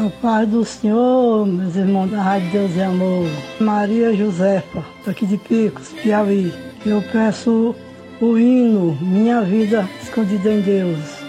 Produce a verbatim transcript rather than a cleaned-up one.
A paz do Senhor, meus irmãos da Rádio Deus e Amor. Maria Josefa, daqui de Picos, Piauí. Eu peço o hino Minha Vida Escondida em Deus.